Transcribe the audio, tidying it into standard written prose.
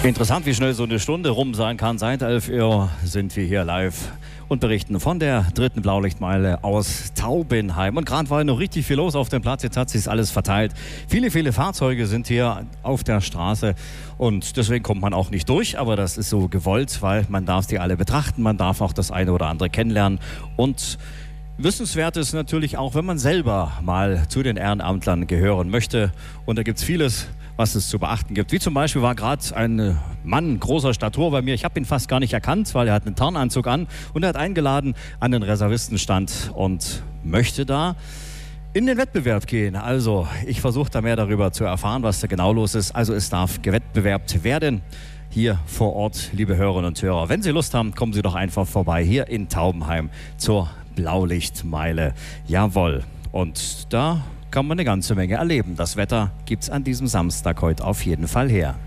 Interessant, wie schnell so eine Stunde rum sein kann. Seit 11 Uhr sind wir hier live und berichten von der dritten Blaulichtmeile aus Taubenheim. Und gerade war noch richtig viel los auf dem Platz. Jetzt hat sich alles verteilt. Viele Fahrzeuge sind hier auf der Straße und deswegen kommt man auch nicht durch. Aber das ist so gewollt, weil man darf die alle betrachten. Man darf auch das eine oder andere kennenlernen. Und wissenswert ist natürlich auch, wenn man selber mal zu den Ehrenamtlern gehören möchte. Und da gibt es vieles, was es zu beachten gibt. Wie zum Beispiel war gerade ein Mann großer Statur bei mir. Ich habe ihn fast gar nicht erkannt, weil er hat einen Tarnanzug an und er hat eingeladen an den Reservistenstand und möchte da in den Wettbewerb gehen. Also ich versuche da mehr darüber zu erfahren, was da genau los ist. Also es darf gewettbewerbt werden hier vor Ort, liebe Hörerinnen und Hörer. Wenn Sie Lust haben, kommen Sie doch einfach vorbei hier in Taubenheim zur Blaulichtmeile. Jawohl. Und da kann man eine ganze Menge erleben. Das Wetter gibt's an diesem Samstag heute auf jeden Fall her.